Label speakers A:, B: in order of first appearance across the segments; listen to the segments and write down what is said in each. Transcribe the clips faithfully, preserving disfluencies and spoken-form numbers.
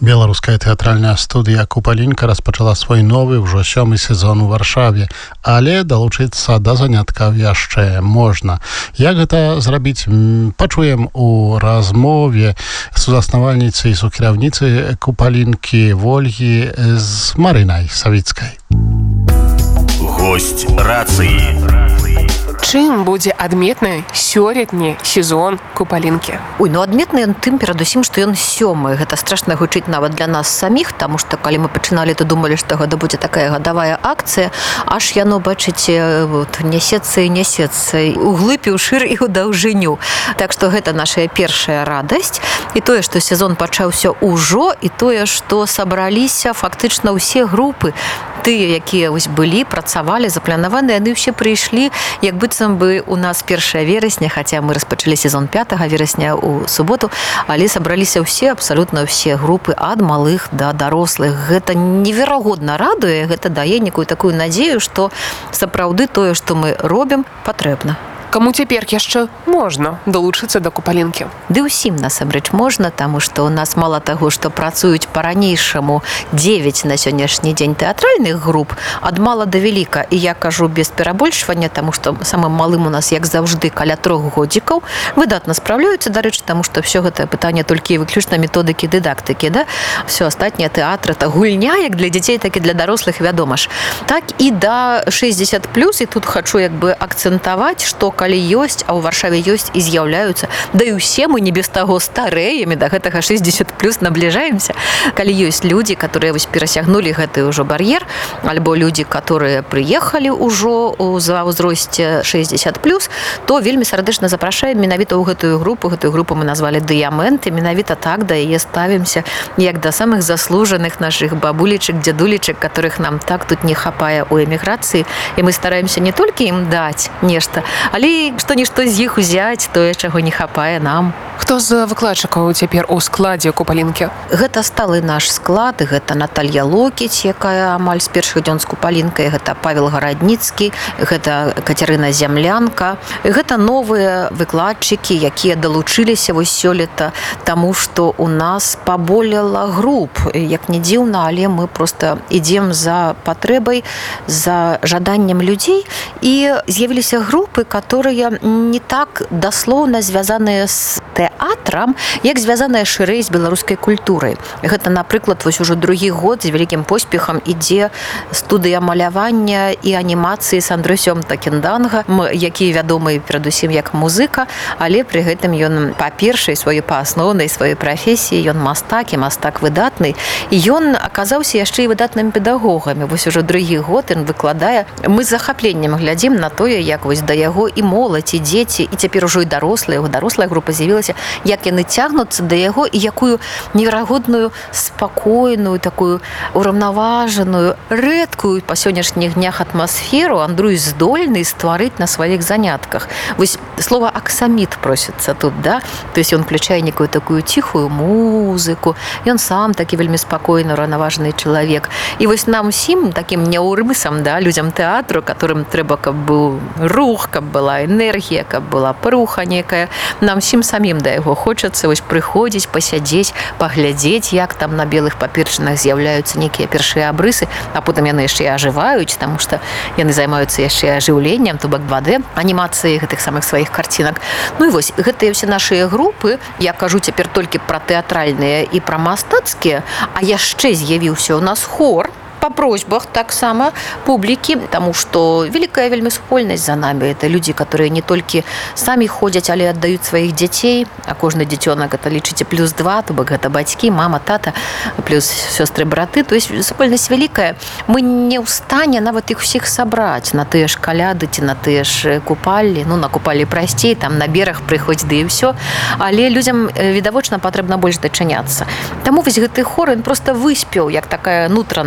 A: Беларуская тэатральная студыя «Купалінка» распачала свой новы, ўжо сёмы сезон у Варшаве, але далучыцца да заняткаў яшчэ можна. Як гэта зрабіць, пачуем у размове сузаснавальніцы і сукіраўніцы «Купалінкі» Вольгі з Марынай Савіцкай.
B: Гость рацыі.
C: Чым будзе адметны сёлетні сезон «Купалінкі»?
D: Ой, ну адметны ён тым, перадусім, што ён сёмы. Гэта страшна гучыць нават для нас саміх, таму што калі мы пачыналі, то думалі, што гэта будзе такая гадавая акцыя, аж яно, бачыце, вот, нясецца і нясецца углыб і ўшыр і ў даўжыню. Так што гэта наша першая радасць. І тое, што сезон пачаўся ўжо, і тое, што сабраліся фактычна ўсе групы, тыя, якія вось былі, працавалі, запланаваны, яны ўсе прыйшлі, як быццам бы у нас першае верасня, хаця мы распачалі сезон пятага верасня ў суботу, але сабраліся ўсе, абсалютна ўсе групы ад малых да дарослых. Гэта неверагодна радуе, гэта дае некую такую надзею, што сапраўды тое, што мы робім, патрэбна.
C: Каму цяпер яшчэ можна далучыцца да «Купалінкі»?
D: Ды ўсім насамрэч можна, таму што ў нас мала таго, што працуюць па-ранейшаму дзевяць на сённяшні дзень тэатральных груп, ад мала да вяліка. І я кажу без перабольшвання, таму што самым малым у нас, як заўжды, каля трох годзікаў, выдатна спраўляюцца, дарэчы, таму што ўсё гэта пытанне толькі выключна методыкі дыдактыкі, да? Всё астатняе тэатр, это гульня, як для дзяцей, так і для дарослых, вядома ж. Так і да шэсцьдзесят плюс, і тут хачу як бы акцэнтаваць, што калі ёсць, а ў Варшаве ёсць і з'яўляюцца, да і ўсе мы не без таго старэем, да гэтага шэсцьдзесят плюс набліжаемся. Калі ёсць людзі, которые вось перасягнулі гэты ўжо бар'ер, альбо людзі, которые прыехалі ўжо за ўзросце шэсцьдесят плюс, то вельмі сардэчна запрашаем менавіта ў гэтую групу. Гэтую групу мы назвалі «Дыямент», і менавіта так да яе ставімся, як да самых заслужаных нашых бабулечак, дзядулечак, которых нам так тут не хапае ў эміграцыі. І мы стараемся не толькі ім даць нешта, але што-нішто з іх узяць, тое, чаго не хапае нам.
C: Хто з выкладчыкаў цяпер у складзе «Купалінкі»?
D: Гэта сталы наш склад, гэта Наталья Локіць, якая амаль з першых дзён з «Купалінкай», гэта Павел Гарадніцкі, гэта Кацярына Зямлянка. Гэта новыя выкладчыкі, якія далучыліся вось сёлета, таму што у нас паболела груп. Як не дзіўна, але мы проста ідзем за патрэбай, за жаданнем людзей, і з'явіліся групы, которые не так даслоўна звязаныя з тэатрам, як звязаныя шырэй з беларускай культурай. Гэта, напрыклад, вось ужо другі год з вялікім поспехам ідзе студыя малявання і анімацыі з Андрусём Такенданга, які вядомы перадусім як музыка, але пры гэтым ён па першай сваёй па асноўнай сваёй прафесіі, ён мастак і мастак выдатны. І ён аказаўся яшчэ і выдатным педагогамі. Вось ужо другі год ён выкладае. Мы з захапленнем глядзім на тое, як вось да яго і моладзь, і дзеці, і цяпер ужо і дарослыя, яго дарослая група з'явілася, як яны цягнуцца да яго і якую неверагодную, спакойную, такую ураўнаважаную, рэдкую па сённяшніх днях атмасферу Андруй здольны стварыць на сваіх занятках. Вось слова «аксаміт» просіцца тут, да? То есть ён включае некую такую ціхую музыку, ён сам такі вельмі спакойны, ураўнаважаны чалавек. І вось нам усім, такім няўрымысам, да, людзям тэатру, которым трэба, каб быў рух, каб была энергія, каб была пруха некая. Нам всім самім да яго хочацца вось прыходзіць, пасядзець, паглядзець, як там на белых паперчынах з'яўляюцца нейкія першыя абрысы, а потым яны яшчэ і ажываюць, таму што яны займаюцца яшчэ і ажыўленнем, то бок два дэ анімацыі гэтых самых сваіх карцінак. Ну і вось гэтыя ўсе нашыя групы, я кажу цяпер толькі пра тэатральныя і пра мастацкія, а яшчэ з'явіўся ў нас хор по просьбах таксама публікі, таму што вялікая вельмі супольнасць за намі. Это людзі, которые не толькі самі ходзяць, але аддаюць сваіх дзяцей, а кожны дзіцёнак это лічыце плюс два, то бок гэта бацькі, мама, тата, плюс сёстры, браты. То есть супольнасць вялікая. Мы не ў стане нават іх усіх сабраць на тыя ж каляды ці на тыя ж купаллі. Ну, на купаллі прасцей, там на бераг прыходзь, ды і ўсё. Але людзям відавочна патрэбна больш дачыняцца. Таму вось гэты хор, ён проста выспеў, як такая нутраная наша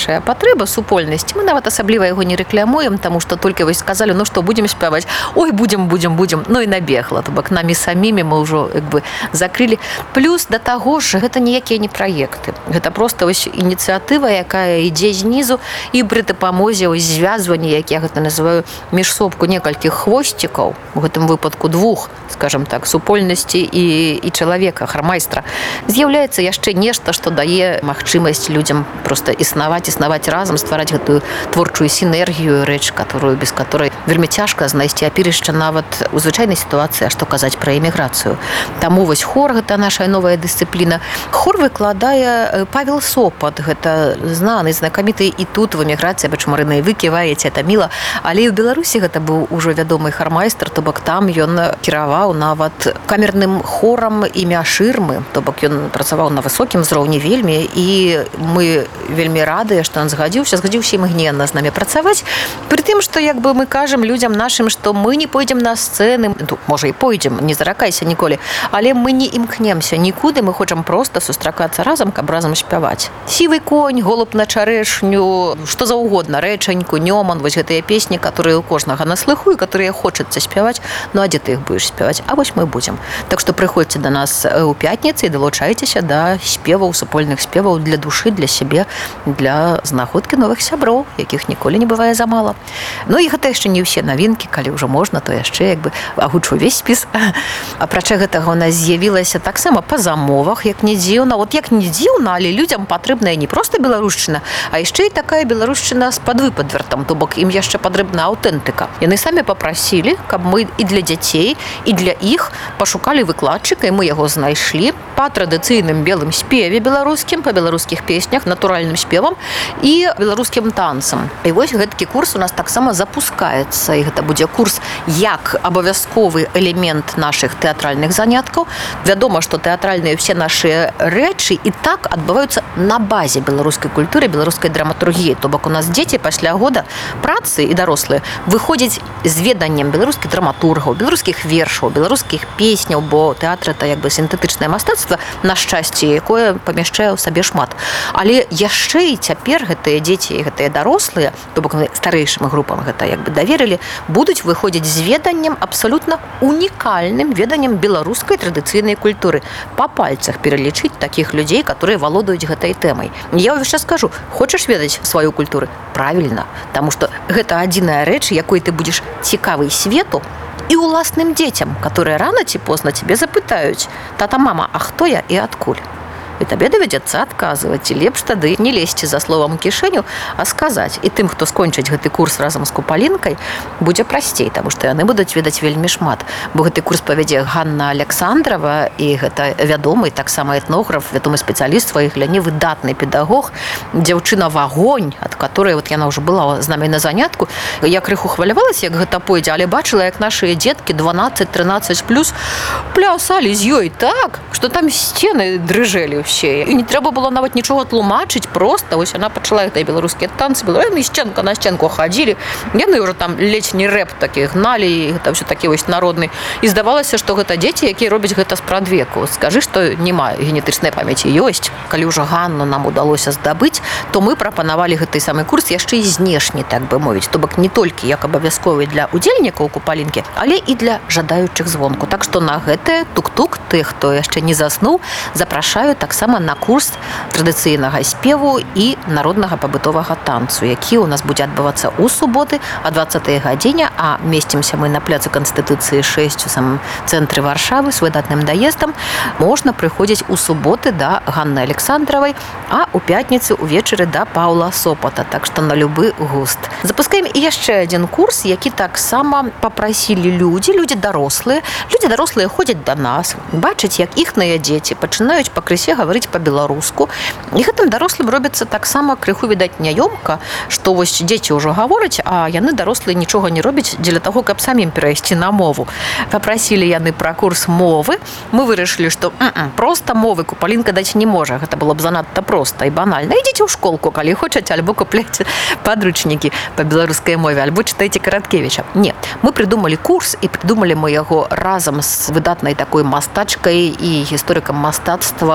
D: нашая патрэба супольнасці. Мы нават асабліва яго не рэклямуем, таму што толькі вось сказалі, ну што будзем спяваць. Ой, будзем, будзем, будзем. Ну і набегла. То бок намі самімі мы ўжо як бы закрылі. Плюс да таго ж гэта ніякія не праекты. Гэта проста вось ініцыятыва, якая ідзе знізу і пры дапамозе вось звязвання, як я гэта называю, міжсобку некалькіх хвосцікаў, у гэтым выпадку двух, скажем так, супольнасці і, і чалавека, хармайстра, з'яўляецца яшчэ нешта, што дае магчымасць людзям проста існаваць, існаваць разам, ствараць гэтую творчую сінергію, рэч, которую, без которой вельмі цяжка знайсці апірышча нават у звычайнай сітуацыі, а што казаць пра эміграцыю. Таму вось хор, гэта наша новая дысцыпліна. Хор выкладае Павел Сопат, гэта знаны, знакаміты і тут в эміграцыі, бачмарыны, вы ківаеце, это міла, але і ў Беларусі гэта быў ужо вядомы хармайстр, то бок там ён кіраваў нават камерным хорам імя Шырмы, то бок ён працаваў на высокім узроўні вельмі, і мы вельмі радыя, што ён згадзіўся, згадзіўся імгненна з намі працаваць, пры тым, што як бы мы кажам людзям нашым, што мы не пойдзем на сцэны, ну, можа і пойдзем, не заракайся ніколі, але мы не імкнемся нікуды, мы хочам проста сустракацца разам, каб разам спяваць. Сівы конь, голуб на чарэшню, што заўгодна, рэчаньку, нёман, вось гэтыя песні, которые у кожнага на слыху і которые хочацца спяваць. Ну, а дзе ты іх будзеш спяваць? А вось мы будзем. Так што прыходзьце да нас у пятніцы і далучайцеся да спеваў, супольных спеваў для душы, для сябе, для знаходкі новых сяброў, якіх ніколі не бывае замала. Ну і гэта яшчэ не ўсе навінкі, калі ўжо можна, то яшчэ як бы агучу увесь спіс. Апрача гэтага у нас з'явілася таксама па замовах, як не дзіўна. Вот як не дзіўна, але людзям патрэбная не проста беларушчына, а яшчэ і такая беларушчына з падвыпадвертам, то бок ім яшчэ патрэбна аўтэнтыка. Яны самі папрасілі, каб мы і для дзяцей, і для іх пашукалі выкладчыка, і мы яго знайшлі па традыцыйным белым спеве беларускім, па беларускіх песнях, натуральным спевам і беларускім танцам. І вось гэткі курс у нас таксама запускаецца, і гэта будзе курс як абавязковы элемент нашых тэатральных заняткаў. Вядома, што тэатральныя все нашыя рэчы і так адбываюцца на базе беларускай культуры, беларускай драматургіі. То бок у нас дзеці пасля года працы і дарослыя выходзяць з веданнем беларускіх драматургаў, беларускіх вершаў, беларускіх песняў, бо тэатр это як бы сінтэтычнае мастацтва, на шчасце, якое памяшчае ў сабе шмат. Але яшчэ і цяпер гэтыя дзеці і гэтыя дарослыя, то бок старэйшым групам гэта як бы даверылі, будуць выходзіць з веданнем абсалютна унікальным веданнем беларускай традыцыйнай культуры. Па пальцах пералічыць такіх людзей, которые валодаюць гэтай тэмай. Я ўвесь час скажу, хочаш ведаць сваю культуру? Правільна, таму што гэта адзіная рэч, якой ты будзеш цікавы свету і ўласным дзецям, которые рано ці позна тебе запытаюць: тата, мама, а хто я і адкуль? І табе давядзецца адказваць, і лепш тады не лезці за словам у кішэню, а сказаць. І тым, хто скончыць гэты курс разам з Купалінкай, будзе прасцей, таму што яны будуць ведаць вельмі шмат. Бо гэты курс павядзе Ганна Александрова, і гэта вядомы таксама этнограф, вядомы спецыяліст сваіх гляне, выдатны педагог, дзяўчына вагонь, ад которой вот яна ўжо была з намі на занятку. Я крыху хвалявалася, як гэта пойдзе, але бачыла, як нашыя дзеткі дванаццаць-трынаццаць плюс плясалі з ёй так, што там сцены дрыжэлі. І не трэба было нават нічога тлумачыць, проста вось яна пачала гэтыя беларускія танцы, яны сценка на сценку хадзілі, яны ўжо там ледзь не рэп такі гналі, і гэта ўсё такі вось народны. І здавалася, што гэта дзеці, якія робяць гэта спрадвеку. Скажы, што няма генетычнай памяці, ёсць. Калі ўжо Ганну нам удалося здабыць, то мы прапанавалі гэты самы курс яшчэ і знешні, так бы мовіць, то бок не толькі як абавязковы для удзельнікаў Купалінкі, але і для жадаючых звонку. Так што на гэтае тук-тук тых, хто яшчэ не заснуў, запрашаю таксама сама на курс традыцыйнага спеву і народнага пабытовага танцу, які ў нас будзе адбывацца ў суботы о дваццатай гадзіне, а месцімся мы на пляцы Канстытуцыі шэсць у самым цэнтры Варшавы з выдатным даездам. Можна прыходзіць у суботы да Ганны Александровай, а ў пятніцы увечары да Паўла Сопата, так што на любы густ. Запускаем і яшчэ адзін курс, які таксама папрасілі людзі, людзі дарослыя. Людзі дарослыя ходзяць да нас, бачаць, як іхныя дзеці пачынаюць пакрысе гаварыць па-беларуску. І гэтым дарослым робіцца таксама крыху, відаць, няёмка, што вось дзеці ўжо гавораць, а яны дарослыя нічога не робяць дзеля таго, каб самім перайсці на мову. Папрасілі яны пра курс мовы. Мы вырашылі, што проста мовы Купалінка даць не можа. Гэта было б занадта проста і банальна. Ідзіце ў школку, калі хочаце, альбо купляйце падручнікі па беларускай мове, альбо чытайце Караткевіча. Не, мы придумалі курс, і придумалі мы яго разам з выдатнай такой мастачкай і гісторыкам мастацтва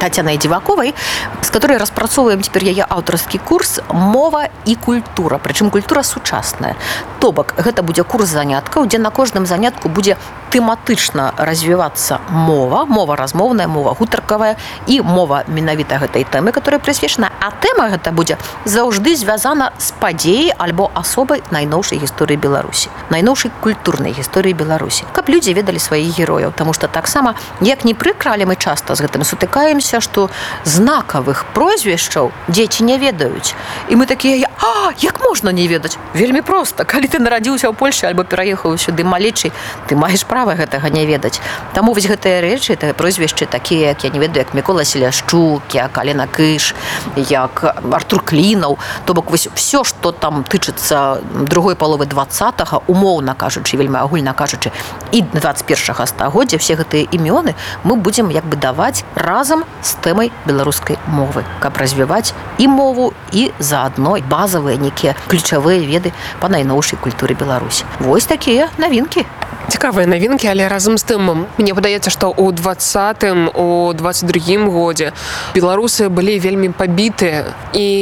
D: Татьяной Диваковой, с которой распрацоўваем цяпер яе аўтарскі курс «Мова і культура», прычым культура сучасная. То бок, гэта будзе курс заняткаў, дзе на кожным занятку будзе тэматычна развівацца мова, мова размоўная, мова гутаркавая і мова менавіта гэтай тэмы, которая прысвечана, а тэма гэта будзе заўжды звязана з падзеяй альбо асобай найноўшай гісторыі Беларусі, найноўшай культурнай гісторыі Беларусі, каб людзі ведалі сваіх герояў, таму што таксама, як не прыкралі, мы часта з гэтым сутыкаемся, што знакавых прозвішчаў дзеці не ведаюць. І мы такія, а, як можна не ведаць? Вельмі проста. Калі ты нарадзіўся ў Польшчы альбо пераехаў сюды малечы, ты маеш права гэтага не ведаць. Таму вось гэтыя рэчы, гэтыя прозвішчы такія, як я не ведаю, як Мікола Селяшчук, як Алена Кыш, як Артур Клінаў, то бок вось все, што там тычыцца другой паловы двадцатага, умоўна кажучы, вельмі агульна кажучы, і дваццаць першага стагоддзя, все гэтыя імёны мы будзем як бы даваць разам з тэмай беларускай мовы, каб развіваць і мову, і заадно базавыя некія ключавыя веды па найноўшай культуры Беларусі. Вось такія навінкі.
C: Цікавыя навінкі, але разам з тым, мне падаецца, што ў двадцатым, у дваццаць другім годзе беларусы былі вельмі пабітыя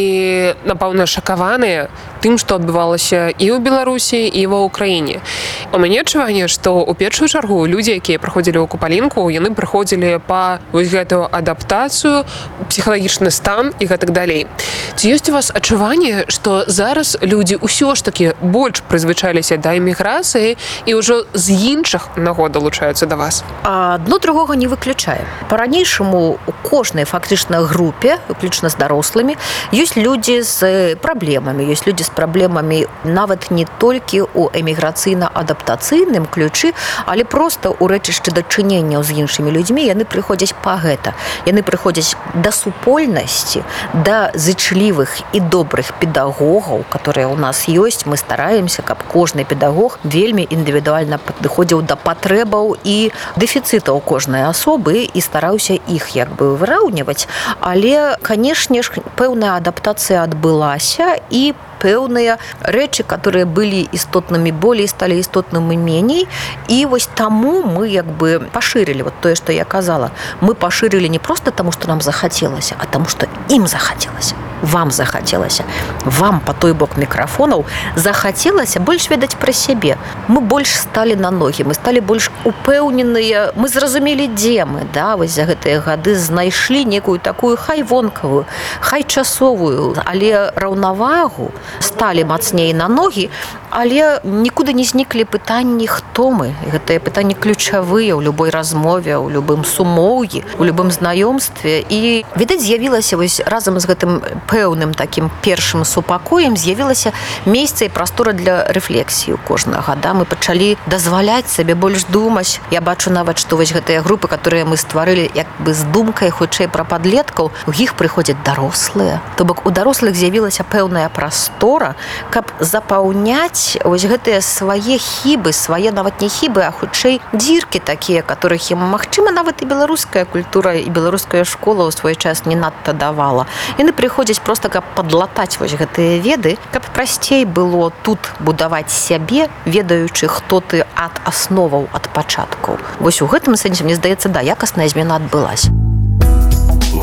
C: і, напэўна, шакаваныя тым, што адбывалася і ў Беларусі, і ва ўкраіне. У мяне адчуванне, што ў першую чаргу людзі, якія праходзілі ў Купалінку, яны прыходзілі па вось гэтую адаптацыю, псіхалагічны стан і гэтак далей. Ці ёсць у вас адчуванне, што зараз людзі ўсё ж такі больш прызвычаліся да эміграцыі і ўжо з іншых нагод далучаюцца да вас?
D: Адно другога не выключае. Па-ранейшаму у кожнай фактычна групе, уключна з дарослымі, ёсць людзі з праблемамі, ёсць людзі з праблемамі нават не толькі ў эміграцыйна-адаптацыйным ключы, але проста ў рэчышчы дачыненняў з іншымі людзьмі яны прыходзяць па гэта. Яны прыходзяць да супольнасці, да зычлівых і добрых педагогаў, которые ў нас ёсць. Мы стараемся, каб кожны педагог вельмі індывідуальна падыходзіў да патрэбаў і дэфіцытаў кожнай асобы і стараўся іх як бы выраўніваць. Але, канешне ж, пэўная адаптацыя адбылася і пэўныя рэчы, которые былі істотнымі болей, сталі істотнымі меней. І вось таму мы як бы пашырылі вот тое, што я казала. Мы пашырылі не проста таму, што нам захацелася, а таму, што ім захацелася. Вам захацелася. Вам па той бок мікрафонаў захацелася больш ведаць пра сябе. Мы больш сталі на ногі, мы сталі больш упэўненыя, мы зразумелі, дзе мы, да, вось за гэтыя гады знайшлі некую такую хай вонкавую, хай часовую, але раўнавагу, сталі мацней на ногі, але нікуды не зніклі пытанні, хто мы. Гэтыя пытанні ключавыя ў любой размове, ў любым сумоўі, у любым знаёмстве. І, відаць, з'явілася вось разам з гэтым пэўным такім першым супакоем з'явілася месца і прастора для рэфлексіі ў кожнага. Да? Мы пачалі дазваляць сабе больш думаць. Я бачу нават, што вось гэтыя групы, которые мы стварылі як бы з думкай хутчэй пра падлеткаў, у іх прыходзяць дарослыя. То бок у дарослых з'явілася пэўная прастора, каб запаўняць вось гэтыя свае хібы, свае нават не хібы, а хутчэй дзіркі такія, которых ім, магчыма, нават і беларуская культура і беларуская школа ў свой час не надта давала. Яны прыходзяць проста, каб падлатаць вось гэтыя веды, каб прасцей было тут будаваць сябе, ведаючы, хто ты ад асноваў, ад пачаткаў. Вось у гэтым сэнсе, мне здаецца, да, якасная змена адбылася.